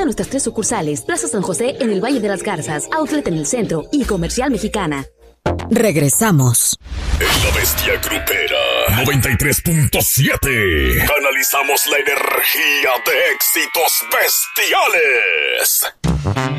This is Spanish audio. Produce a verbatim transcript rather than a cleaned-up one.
Visita nuestras tres sucursales: Plaza San José en el Valle de las Garzas, Outlet en el centro y Comercial Mexicana. Regresamos. En La Bestia Grupera noventa y tres punto siete analizamos la energía de éxitos bestiales.